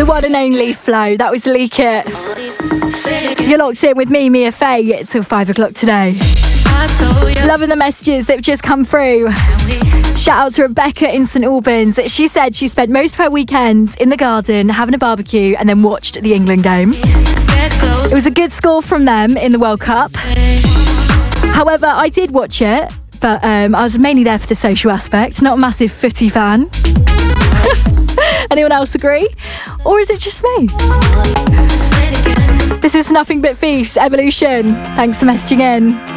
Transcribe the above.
The one and only Flo. That was Leak It. You're locked in with me, Mia Faye, till 5 o'clock today. Loving the messages that have just come through. Shout out to Rebecca in St Albans. She said she spent most of her weekend in the garden having a barbecue and then watched the England game. It was a good score from them in the World Cup. However, I did watch it, but I was mainly there for the social aspect. Not a massive footy fan. Anyone else agree? Or is it just me? This is Nothing But Thieves, Evolution. Thanks for messaging in.